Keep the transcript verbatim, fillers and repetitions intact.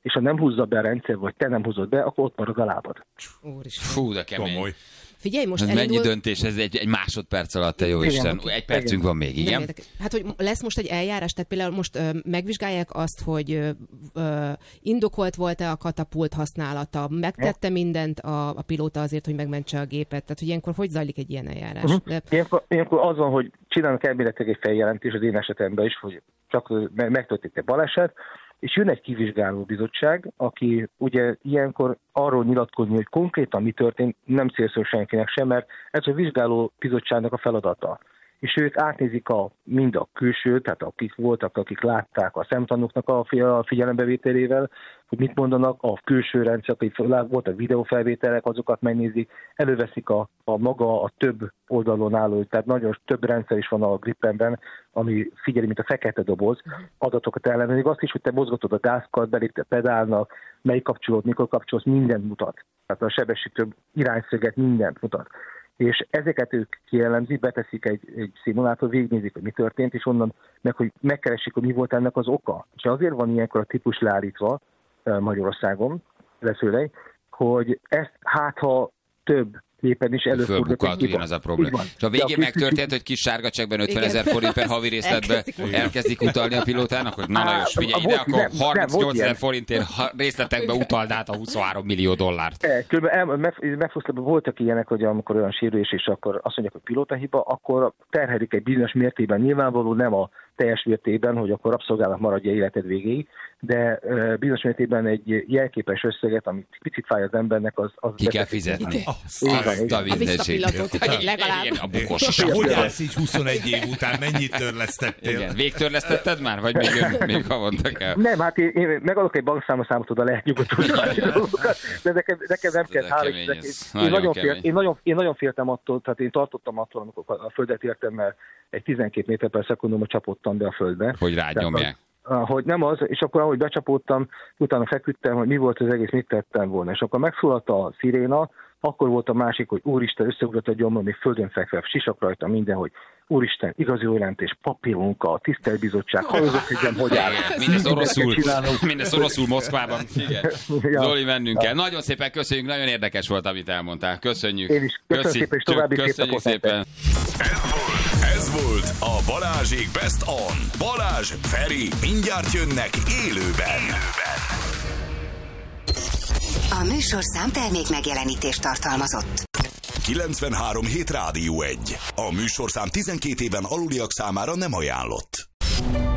és ha nem húzza be a rendszer, vagy te nem húzod be, akkor ott marad a lábad. Fú, de kemény. Komoly. Figyelj, most ez elindul... mennyi döntés, ez egy, egy másodperc alatt, te jó Isten. Egy percünk igen. van még, igen? Hát, hogy lesz most egy eljárás, tehát például most ö, megvizsgálják azt, hogy ö, ö, indokolt volt-e a katapult használata, megtette mindent a, a pilóta azért, hogy megmentse a gépet, tehát hogy ilyenkor hogy zajlik egy ilyen eljárás? Uh-huh. De... Ilyenkor, ilyenkor az van, hogy csinálnak elméletileg egy feljelentés az én esetemben is, hogy csak megtörtént egy baleset, és jön egy kivizsgáló bizottság, aki ugye ilyenkor arról nyilatkozni, hogy konkrétan mi történt, nem célszor senkinek sem, mert ez a vizsgáló bizottságnak a feladata. És ők átnézik a, mind a külső, tehát akik voltak, akik látták a szemtanúknak a figyelembevételével, hogy mit mondanak, a külső rendszer, akik voltak videófelvételek, azokat megnézik, előveszik a, a maga, a több oldalon álló, tehát nagyon több rendszer is van a Gripenben, ami figyeli, mint a fekete doboz, adatokat ellenőrzik, azt is, hogy te mozgatod a gázkart, belépte pedálnak, melyik kapcsolód, mikor kapcsolsz, mindent mutat. Tehát a sebesítő irányszöget mindent mutat. És ezeket ők kielemzik, beteszik egy, egy szimulátor, végignézik, hogy mi történt, és onnan meg, hogy megkeresik, hogy mi volt ennek az oka. És azért van ilyenkor a típus leállítva Magyarországon, leszőleg, hogy ezt hát ha több gépen is előfordult. Igen, az a probléma. És a végén megtörtént, hogy kis sárga csekkben ötven ezer forint per havi részletbe elkezdik utalni a pilótának, hogy na Lajos, figyelj ide, akkor harmincnyolc ezer forintért részletekbe utald át a huszonhárom millió dollárt. Különben megfosztában voltak ilyenek, hogy amikor olyan sérülés, és akkor azt mondják, hogy pilótahiba, akkor terhelik egy bizonyos mértékben, nyilvánvaló nem a teljes mértékben, hogy akkor rabszolgálat maradja életed végéig, de bizonyos mértékben egy jelképes összeget, amit picit fáj az embernek, az... az ki kell fizetni. A, a visszapillatót, legalább. A bukós. És hogy állsz így huszonegy év után? Mennyit törlesztettél? Igen. Végtörlesztetted már? Vagy még, még havonta kell? Nem, hát én, én megadok egy bankszámlaszámot, oda lehet nyugodtulni dolgokat, de nekem, nekem nem kell hála. Én, nagyon fél, én, nagyon, én nagyon féltem attól, tehát én tartottam attól, amikor a földet értem, mert egy tizenkét méter per szekundumot csapottam be a földbe. Hogy rányomják. Hogy nem az, és akkor ahogy becsapódtam, utána feküdtem, hogy mi volt az egész, mit tettem volna. És akkor megszólalt a sziréna, akkor volt a másik, hogy úristen, összeugrott a gyomrom, még földön fekve, sisak rajta minden, hogy úristen, igazi jelentés, papírunka, tiszteltbizottság, hallgatok, hogy hogy áll. Mindez oroszul, mindez oroszul Moszkvában. Igen. Ja. Zoli, mennünk kell. Nagyon szépen köszönjük, nagyon érdekes volt, amit elmondtál. Köszönjük. Én is. Köszönjük Köszi, szépen, és további köszönjük szépen. Ez volt a Balázsék Best On. Balázs, Feri, mindjárt jönnek élőben. A műsorszám termék megjelenítést tartalmazott. kilencvenhárom hét Rádió egy. A műsorszám tizenkét éven aluliak számára nem ajánlott.